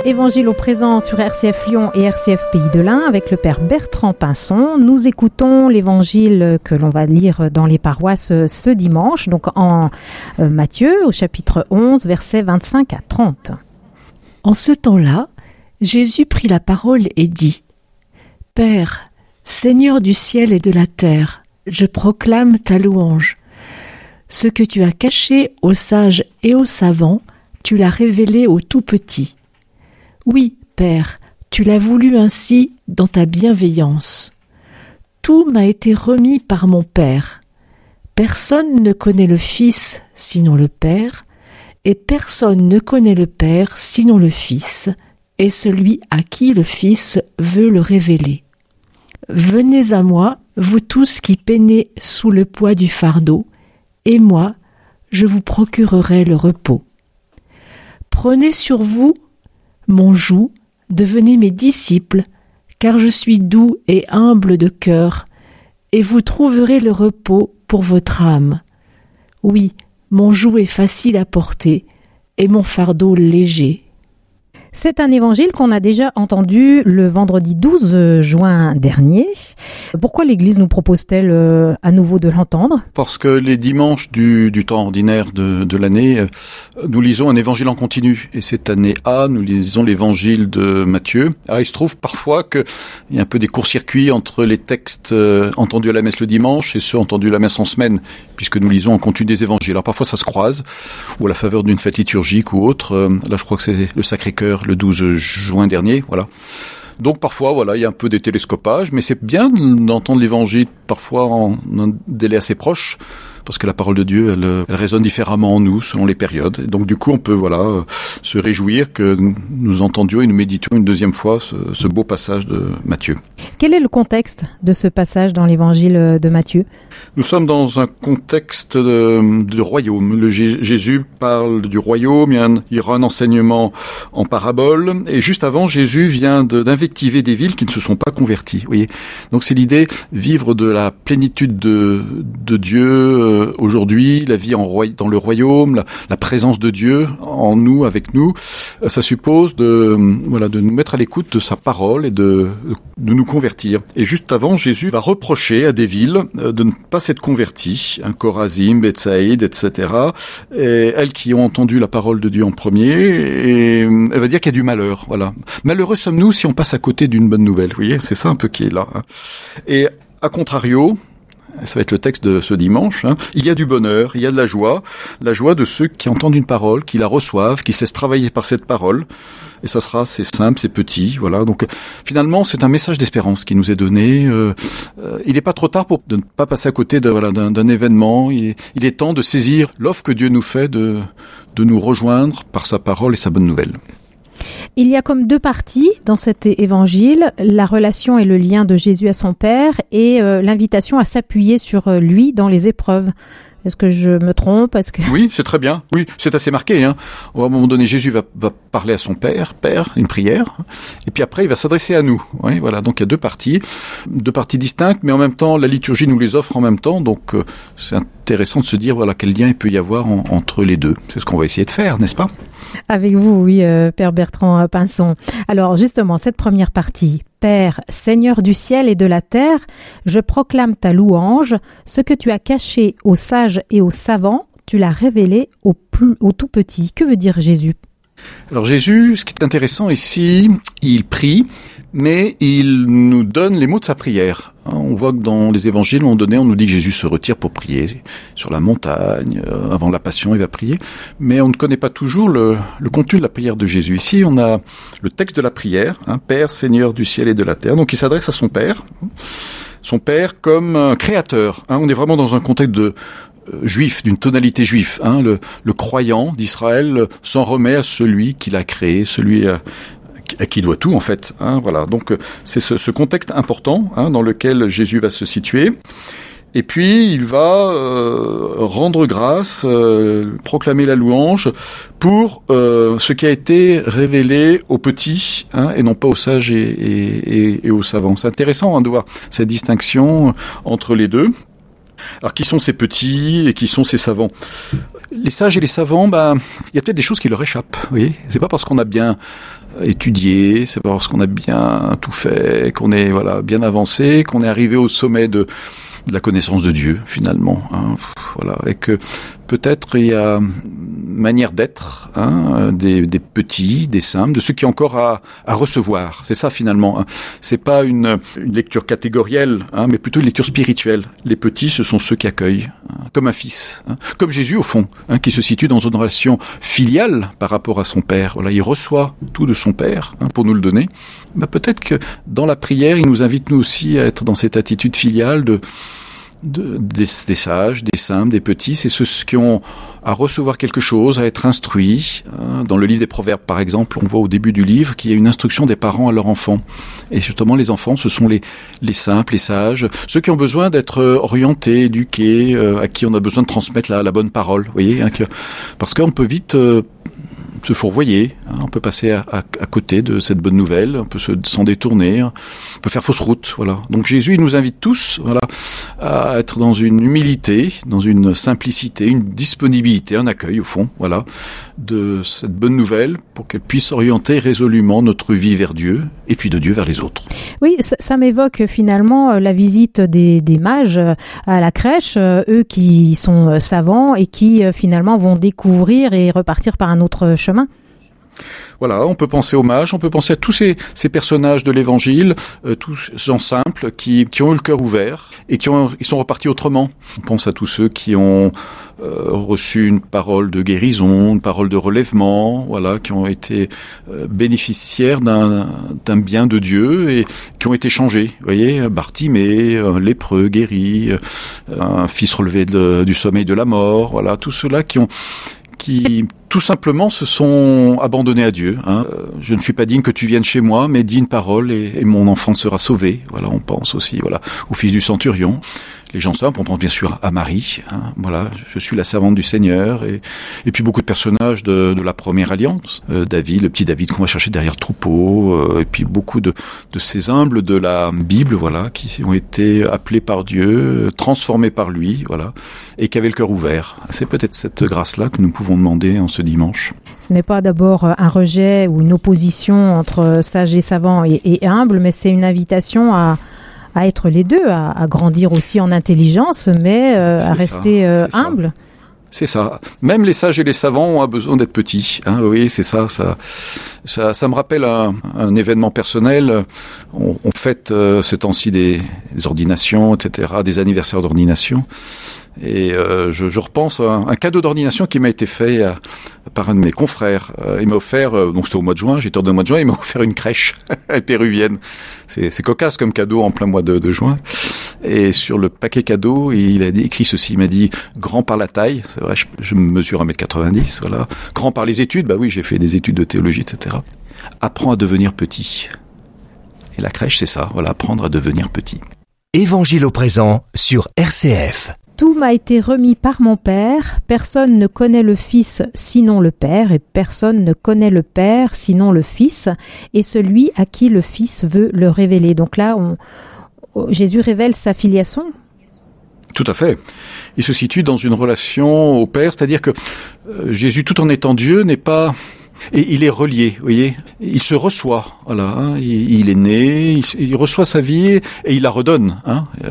Évangile au présent sur RCF Lyon et RCF Pays de l'Ain avec le Père Bertrand Pinson. Nous écoutons l'évangile que l'on va lire dans les paroisses ce dimanche, donc en Matthieu au chapitre 11, versets 25 à 30. En ce temps-là, Jésus prit la parole et dit : Père, Seigneur du ciel et de la terre, je proclame ta louange. Ce que tu as caché aux sages et aux savants, tu l'as révélé aux tout-petits. Oui, Père, tu l'as voulu ainsi dans ta bienveillance. Tout m'a été remis par mon Père. Personne ne connaît le Fils sinon le Père, et personne ne connaît le Père sinon le Fils, et celui à qui le Fils veut le révéler. Venez à moi, vous tous qui peinez sous le poids du fardeau, et moi, je vous procurerai le repos. Prenez sur vous mon joug, devenez mes disciples, car je suis doux et humble de cœur, et vous trouverez le repos pour votre âme. Oui, mon joug est facile à porter, et mon fardeau léger. C'est un évangile qu'on a déjà entendu le vendredi 12 juin dernier. Pourquoi l'Église nous propose-t-elle à nouveau de l'entendre ? Parce que les dimanches du temps ordinaire de l'année, nous lisons un évangile en continu. Et cette année A, nous lisons l'évangile de Matthieu. Il se trouve parfois qu'il y a un peu des courts-circuits entre les textes entendus à la messe le dimanche et ceux entendus à la messe en semaine, puisque nous lisons en continu des évangiles. Alors parfois ça se croise, ou à la faveur d'une fête liturgique ou autre. Là je crois que c'est le Sacré-Cœur, le 12 juin dernier, voilà. Donc parfois, il y a un peu des télescopages, mais c'est bien d'entendre l'évangile parfois en un délai assez proche, parce que la parole de Dieu, elle résonne différemment en nous, selon les périodes. Et donc du coup, on peut se réjouir que nous entendions et nous méditions une deuxième fois ce beau passage de Matthieu. Quel est le contexte de ce passage dans l'évangile de Matthieu ? Nous sommes dans un contexte de royaume. Jésus parle du royaume, il y aura un enseignement en parabole, et juste avant, Jésus vient d'invectiver des villes qui ne se sont pas converties. Vous voyez, donc c'est l'idée, vivre de la plénitude de Dieu aujourd'hui, la vie dans le royaume, la présence de Dieu en nous, avec nous. Ça suppose de nous mettre à l'écoute de sa parole et de nous convertir. Et juste avant, Jésus va reprocher à des villes de ne pas s'être converties, Chorazim, Bethsaïde, etc. Et elles qui ont entendu la parole de Dieu en premier, et elle va dire qu'il y a du malheur. Voilà. Malheureux sommes-nous si on passe à côté d'une bonne nouvelle. Vous voyez, c'est ça un peu qui est là. Et à contrario, ça va être le texte de ce dimanche, il y a du bonheur, il y a de la joie de ceux qui entendent une parole, qui la reçoivent, qui se laissent travailler par cette parole. Et c'est simple, c'est petit, voilà. Donc finalement, c'est un message d'espérance qui nous est donné. Il n'est pas trop tard de ne pas passer à côté d'un événement. Il est temps de saisir l'offre que Dieu nous fait de nous rejoindre par sa parole et sa bonne nouvelle. Il y a comme deux parties dans cet évangile, la relation et le lien de Jésus à son Père et l'invitation à s'appuyer sur lui dans les épreuves. Est-ce que je me trompe ? Oui, c'est très bien. Oui, c'est assez marqué. À un moment donné, Jésus va parler à son Père, une prière, et puis après, il va s'adresser à nous. Oui, voilà. Donc il y a deux parties distinctes, mais en même temps, la liturgie nous les offre en même temps. Donc c'est intéressant de se dire quel lien il peut y avoir entre les deux. C'est ce qu'on va essayer de faire, n'est-ce pas ? Avec vous, oui, Père Bertrand Pinson. Alors justement, cette première partie, Père, Seigneur du ciel et de la terre, je proclame ta louange. Ce que tu as caché aux sages et aux savants, tu l'as révélé aux tout petits. Que veut dire Jésus ? Alors Jésus, ce qui est intéressant ici, il prie, mais il nous donne les mots de sa prière. On voit que dans les évangiles, on nous dit que Jésus se retire pour prier sur la montagne, avant la passion, il va prier, mais on ne connaît pas toujours le contenu de la prière de Jésus. Ici, on a le texte de la prière, Père, Seigneur du ciel et de la terre, donc il s'adresse à son Père comme un créateur. On est vraiment dans un contexte juif, d'une tonalité juive. Le croyant d'Israël s'en remet à celui qui l'a créé, celui à qui il doit tout en fait. Voilà. Donc c'est ce contexte important dans lequel Jésus va se situer. Et puis il va rendre grâce, proclamer la louange pour ce qui a été révélé aux petits, et non pas aux sages et aux savants. C'est intéressant de voir cette distinction entre les deux. Alors qui sont ces petits et qui sont ces savants ? Les sages et les savants, il y a peut-être des choses qui leur échappent. Vous voyez, c'est pas parce qu'on a bien étudié, c'est pas parce qu'on a bien tout fait, qu'on est bien avancé, qu'on est arrivé au sommet de la connaissance de Dieu finalement. Voilà, et que peut-être il y a manière d'être des petits, des simples, de ceux qui ont encore à recevoir. C'est ça finalement. C'est pas une lecture catégorielle, mais plutôt une lecture spirituelle. Les petits, ce sont ceux qui accueillent, comme un fils, comme Jésus au fond, qui se situe dans une relation filiale par rapport à son Père. Voilà, il reçoit tout de son Père pour nous le donner. Peut-être que dans la prière, il nous invite nous aussi à être dans cette attitude filiale des sages, des simples, des petits. C'est ceux qui ont à recevoir quelque chose, à être instruits. Dans le livre des Proverbes, par exemple, on voit au début du livre qu'il y a une instruction des parents à leurs enfants. Et justement, les enfants, ce sont les simples, les sages, ceux qui ont besoin d'être orientés, éduqués, à qui on a besoin de transmettre la bonne parole. Vous voyez, parce qu'on peut vite se fourvoyer, on peut passer à côté de cette bonne nouvelle, on peut s'en détourner, on peut faire fausse route, voilà. Donc Jésus, il nous invite tous, à être dans une humilité, dans une simplicité, une disponibilité, un accueil au fond, de cette bonne nouvelle pour qu'elle puisse orienter résolument notre vie vers Dieu et puis de Dieu vers les autres. Oui, ça m'évoque finalement la visite des mages à la crèche, eux qui sont savants et qui finalement vont découvrir et repartir par un autre chemin. Voilà, on peut penser aux mages, on peut penser à tous ces personnages de l'Évangile, tous ces gens simples qui ont eu le cœur ouvert et ils sont repartis autrement. On pense à tous ceux qui ont reçu une parole de guérison, une parole de relèvement, qui ont été bénéficiaires d'un bien de Dieu et qui ont été changés. Vous voyez, Bartimée, un lépreux guéri, un fils relevé du sommeil de la mort, tous ceux-là qui tout simplement se sont abandonnés à Dieu. Je ne suis pas digne que tu viennes chez moi, mais dis une parole et mon enfant sera sauvé. On pense aussi au fils du centurion. Les gens simples, on pense bien sûr à Marie. Je suis la servante du Seigneur. Et puis beaucoup de personnages de la première alliance. David, le petit David qu'on va chercher derrière le troupeau. Et puis beaucoup de ces humbles de la Bible, qui ont été appelés par Dieu, transformés par lui, et qui avaient le cœur ouvert. C'est peut-être cette grâce-là que nous pouvons demander en ce dimanche. Ce n'est pas d'abord un rejet ou une opposition entre sages et savants et humbles, mais c'est une invitation à être les deux, à grandir aussi en intelligence, mais à rester humble. C'est ça. Même les sages et les savants ont besoin d'être petits. Oui, c'est ça. Ça me rappelle un événement personnel. On fête ces temps-ci des ordinations, etc., des anniversaires d'ordination. Et je repense à un cadeau d'ordination qui m'a été fait par un de mes confrères. Il m'a offert, donc c'était au mois de juin, j'étais ordonné au mois de juin, il m'a offert une crèche péruvienne. C'est cocasse comme cadeau en plein mois de juin. Et sur le paquet cadeau, il a écrit ceci, il m'a dit « grand par la taille », c'est vrai, je mesure 1m90, grand par les études, oui, j'ai fait des études de théologie, etc. « Apprends à devenir petit ». Et la crèche, c'est ça, apprendre à devenir petit. Évangile au présent sur RCF. Tout m'a été remis par mon Père, personne ne connaît le Fils sinon le Père, et personne ne connaît le Père sinon le Fils, et celui à qui le Fils veut le révéler. Donc là, Jésus révèle sa filiation. Tout à fait. Il se situe dans une relation au Père, c'est-à-dire que Jésus, tout en étant Dieu, n'est pas... Et il est relié, vous voyez. Il se reçoit, il est né, il reçoit sa vie et il la redonne.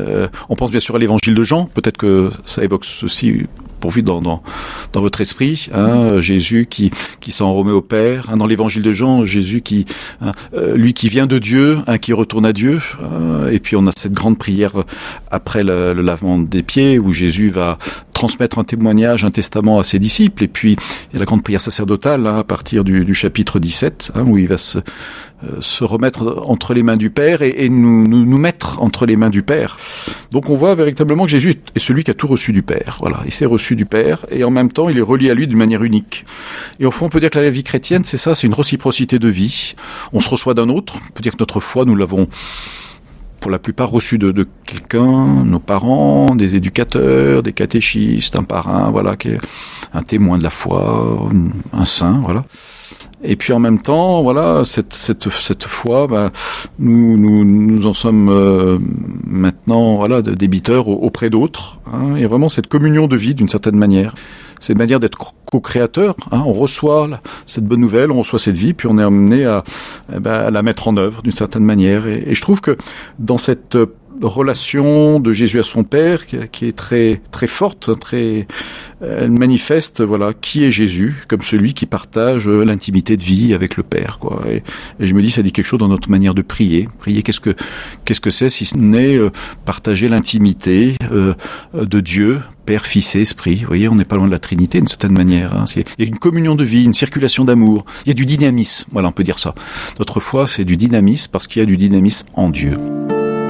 On pense bien sûr à l'évangile de Jean, peut-être que ça évoque ceci pourvu dans votre esprit. Jésus qui s'en remet au Père. Dans l'évangile de Jean, Jésus lui qui vient de Dieu, qui retourne à Dieu. Et puis on a cette grande prière après le lavement des pieds où Jésus va transmettre un témoignage, un testament à ses disciples. Et puis il y a la grande prière sacerdotale à partir du chapitre 17 où il va se remettre entre les mains du Père et nous mettre entre les mains du Père. Donc on voit véritablement que Jésus est celui qui a tout reçu du Père. Il s'est reçu du Père et en même temps il est relié à lui d'une manière unique. Et au fond on peut dire que la vie chrétienne c'est ça, c'est une réciprocité de vie. On se reçoit d'un autre, on peut dire que notre foi nous l'avons pour la plupart reçu de quelqu'un, nos parents, des éducateurs, des catéchistes, un parrain, qui est un témoin de la foi, un saint, Et puis en même temps, cette foi, nous en sommes maintenant voilà débiteur auprès d'autres. Hein. Il y a vraiment cette communion de vie d'une certaine manière. C'est une manière d'être co-créateur. Hein. On reçoit cette bonne nouvelle, on reçoit cette vie, puis on est amené à la mettre en œuvre d'une certaine manière. Et je trouve que dans cette relation de Jésus à son Père, qui est très très forte, elle manifeste qui est Jésus, comme celui qui partage l'intimité de vie avec le Père, quoi. Et je me dis, ça dit quelque chose dans notre manière de prier. Prier, qu'est-ce que c'est si ce n'est partager l'intimité de Dieu, Père, Fils et Esprit. Vous voyez, on n'est pas loin de la Trinité d'une certaine manière. Hein. Il y a une communion de vie, une circulation d'amour. Il y a du dynamisme. Voilà, on peut dire ça. Notre foi, c'est du dynamisme parce qu'il y a du dynamisme en Dieu.